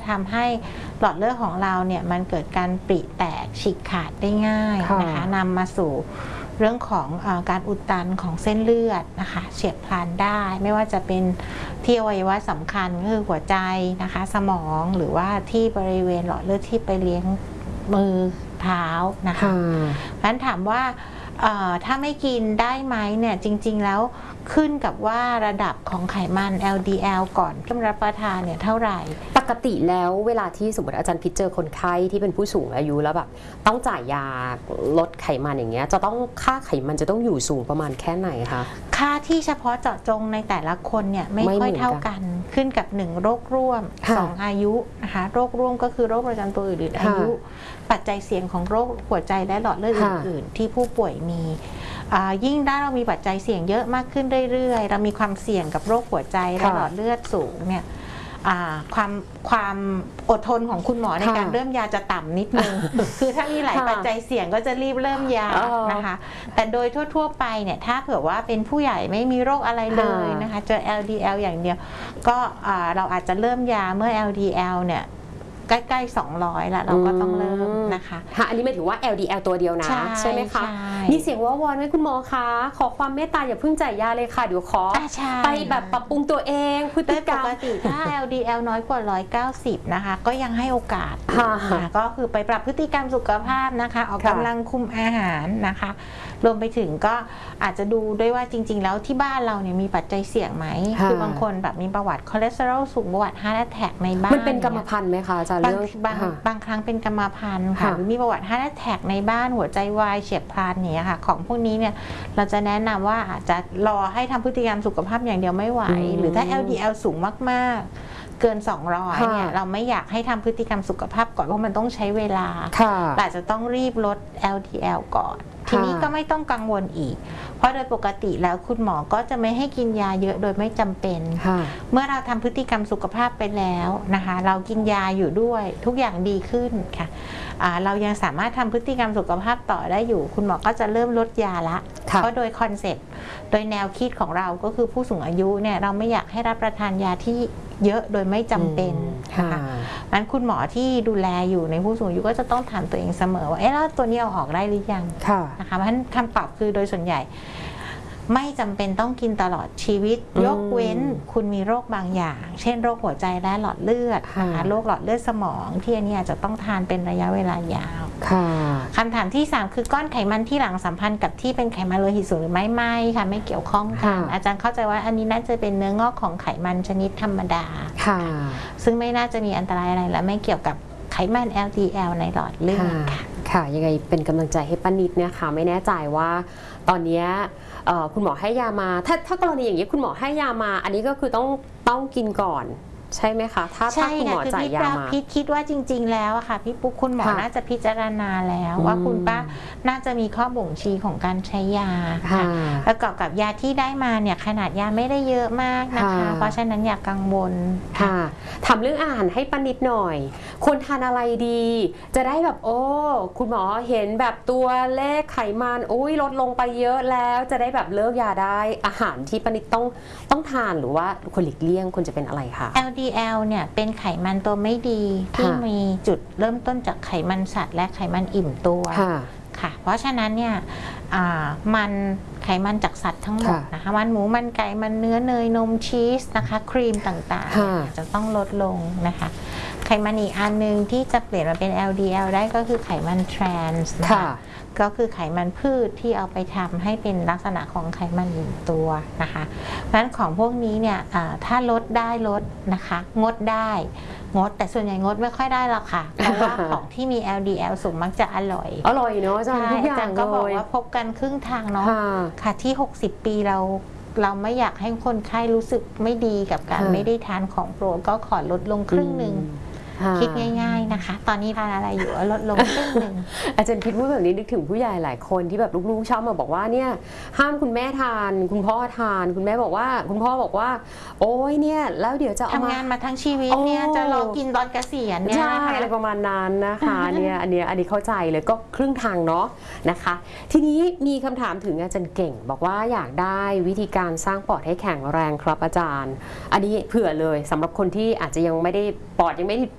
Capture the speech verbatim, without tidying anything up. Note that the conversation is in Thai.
ทำให้หลอดเลือดของเราเนี่ยมันเกิดการปริแตกฉีกขาดได้ง่ายนะคะนำมาสู่เรื่องของอการอุดตันของเส้นเลือดนะคะเฉียบพลันได้ไม่ว่าจะเป็นที่อวัยวะสำคัญก็คือหัวใจนะคะสมองหรือว่าที่บริเวณหลอดเลือดที่ไปเลี้ยงมือเท้านะคะเพราะฉะนั้นถามว่าถ้าไม่กินได้ไหมเนี่ยจริงๆแล้วขึ้นกับว่าระดับของไขมัน แอล ดี แอล ก่อนที่รับประทานเนี่ยเท่าไหร่ปกติแล้วเวลาที่สมมติอาจารย์พิจเจอคนไข้ที่เป็นผู้สูงอายุแล้วแบบต้องจ่ายยาลดไขมันอย่างเงี้ยจะต้องค่าไขมันจะต้องอยู่สูงประมาณแค่ไหนคะค่าที่เฉพาะเจาะจงในแต่ละคนเนี่ยไม่ค่อยเท่ากันขึ้นกับหนึ่งโรคร่วมสองอายุนะคะโรคร่วมก็คือโรคประจำตัวอื่นๆอายุปัจจัยเสี่ยงของโรคหัวใจและหลอดเลือดอื่นๆที่ผู้ป่วยมียิ่งถ้าเรามีปัจจัยเสี่ยงเยอะมากขึ้นเรื่อยๆเรามีความเสี่ยงกับโรคหัวใจและหลอดเลือดสูงเนี่ยความความอดทนของคุณหมอในการเริ่มยาจะต่ำนิดนึงคือถ้ามีหลายปัจจัยเสี่ยงก็จะรีบเริ่มยานะคะแต่โดยทั่วๆไปเนี่ยถ้าเผื่อว่าเป็นผู้ใหญ่ไม่มีโรคอะไรเลยนะคะเจอ แอล ดี แอล อย่างเดียวก็เราอาจจะเริ่มยาเมื่อ แอล ดี แอล เนี่ยใกล้ๆสองร้อยแล้วเราก็ต้องเริ่มนะคะค่ะอันนี้หมายถึงว่า แอล ดี แอล ตัวเดียวนะใช่ไหมคะมีเสียงว่าวอนไหมคุณหมอคะขอความเมตตาอย่าเพิ่งจ่ายยาเลยค่ะเดี๋ยวขอไปแบบปรับปรุงตัวเองพฤติกรรมปกติถ้า แอล ดี แอล น้อยกว่าหนึ่งร้อยเก้าสิบนะคะก็ยังให้โอกาสก็คือไปปรับพฤติกรรมสุขภาพนะคะออกกำลังคุมอาหารนะคะรวมไปถึงก็อาจจะดูด้วยว่าจริงๆแล้วที่บ้านเราเนี่ยมีปัจจัยเสี่ยงไหมคือบางคนแบบมีประวัติคอเลสเตอรอลสูงประวัติฮาร์ทแอทแทกในบ้านมันเป็นกรรมพันธุ์ไหมคะอาจารย์เรื่องบางบางครั้งเป็นกรรมพันธุ์ค่ะหรือมีประวัติฮาร์ทแอทแทกในบ้านหัวใจวายเฉียบพลันเนี่ยค่ะของพวกนี้เนี่ยเราจะแนะนำว่าอาจจะรอให้ทำพฤติกรรมสุขภาพอย่างเดียวไม่ไหวหรือถ้า แอล ดี แอล สูงมากๆเกินสองร้อยเนี่ยเราไม่อยากให้ทำพฤติกรรมสุขภาพก่อนเพราะมันต้องใช้เวลาอาจจะต้องรีบลด แอล ดี แอล ก่อนทีนี้ก็ไม่ต้องกังวลอีกเพราะโดยปกติแล้วคุณหมอก็จะไม่ให้กินยาเยอะโดยไม่จำเป็นเมื่อเราทำพฤติกรรมสุขภาพไปแล้วนะคะเรากินยาอยู่ด้วยทุกอย่างดีขึ้นค่ะเรายังสามารถทำพฤติกรรมสุขภาพต่อได้อยู่คุณหมอก็จะเริ่มลดยาละเพราะโดยคอนเซ็ปต์โดยแนวคิดของเราก็คือผู้สูงอายุเนี่ยเราไม่อยากให้รับประทานยาที่เยอะโดยไม่จำเป็นนะคะนั้นคุณหมอที่ดูแลอยู่ในผู้สูงอายุก็จะต้องถามตัวเองเสมอว่าเอ๊ะแล้วตัวนี้เอาออกได้หรือยังนะคะเพราะฉะนั้นคำตอบคือโดยส่วนใหญ่ไม่จำเป็นต้องกินตลอดชีวิตยกเว้นคุณมีโรคบางอย่างเช่นโรคหัวใจและหลอดเลือดนะคะโรคหลอดเลือดสมองที่อันนี้อาจจะต้องทานเป็นระยะเวลายาวคำถามที่สามคือก้อนไขมันที่หลังสัมพันธ์กับที่เป็นไขมันโลหิตสูงหรือไม่ไม่ค่ะไม่เกี่ยวข้องกันอาจารย์เข้าใจว่าอันนี้น่าจะเป็นเนื้องอกของไขมันชนิดธรรมดาซึ่งไม่น่าจะมีอันตรายอะไรและไม่เกี่ยวกับไขมัน แอล ดี แอล ในหลอดเลือดค่ะค่ะยังไงเป็นกำลังใจให้ป้านิดเนี่ยค่ะไม่แน่ใจว่าตอนนี้คุณหมอให้ยามาถ้าถ้ากรณีอย่างนี้คุณหมอให้ยามาอันนี้ก็คือต้องต้องกินก่อนใช่ไหมคะถ้าถ้าคุณหมอจ่ายยามาพี่คิดว่าจริงๆแล้วอะค่ะพี่ปุ๊กคุณหมอน่าจะพิจารณาแล้วว่าคุณป้าน่าจะมีข้อบ่งชี้ของการใช้ยาค่ะประกอบกับยาที่ได้มาเนี่ยขนาดยาไม่ได้เยอะมากนะคะเพราะฉะนั้นอย่ากังวลค่ะถามเรื่องอาหารให้ป้านิดหน่อยควรทานอะไรดีจะได้แบบโอ้คุณหมอเห็นแบบตัวเลขไขมันอุ้ยลดลงไปเยอะแล้วจะได้แบบเลิกยาได้อาหารที่ป้านิดต้องต้องทานหรือว่าควรหลีกเลี่ยงควรจะเป็นอะไรคะแอล ดี แอล เนี่ยเป็นไขมันตัวไม่ดีที่มีจุดเริ่มต้นจากไขมันสัตว์และไขมันอิ่มตัวค่ะเพราะฉะนั้นเนี่ยมันไขมันจากสัตว์ทั้งหมดนะคะมันหมูมันไก่มันเนื้อเนยนมชีสนะคะครีมต่างๆจะต้องลดลงนะคะไขมันอีกอันนึงที่จะเปลี่ยนมาเป็น แอล ดี แอล ได้ก็คือไขมันทรานส์นะคะก็คือไขมันพืชที่เอาไปทำให้เป็นลักษณะของไขมันอิ่มตัวนะคะเพราะฉะนั้นของพวกนี้เนี่ยถ้าลดได้ลดนะคะงดได้งดแต่ส่วนใหญ่งดไม่ค่อยได้หรอกค่ะเพราะว่าของที่มี แอล ดี แอล สูงมักจะอร่อยอร่อยเนาะอาจารย์ทุกอย่างก็บอกว่าพบกันครึ่งทางเนาะค่ะที่หกสิบปีเราเราไม่อยากให้คนไข้รู้สึกไม่ดีกับการไม่ได้ทานของโปรดก็ขอลดลงครึ่งหนึ่งคิดง่ายๆนะคะตอนนี้ทานอะไรอยู่ลดลงครึ่งหนึ่งอาจารย์คิดว่าแบบนี้นึกถึงผู้ใหญ่หลายคนที่แบบลูกๆชอบมาบอกว่าเนี่ยห้ามคุณแม่ทานคุณพ่อทานคุณแม่บอกว่าคุณพ่อบอกว่าโอ้ยเนี่ยแล้วเดี๋ยวจะทำงานมาทั้งชีวิตเนี่ยจะรอกินตอนเกษียณเนี่ยใช่อะไรประมาณนั้นนะคะเนี่ยอันนี้อันนี้เข้าใจเลยก็ครึ่งทางเนาะนะคะทีนี้มีคำถามถึงอาจารย์เก่งบอกว่าอยากได้วิธีการสร้างปอดให้แข็งแรงครับอาจารย์อันนี้เผื่อเลยสำหรับคนที่อาจจะยังไม่ได้ปอดยังไม่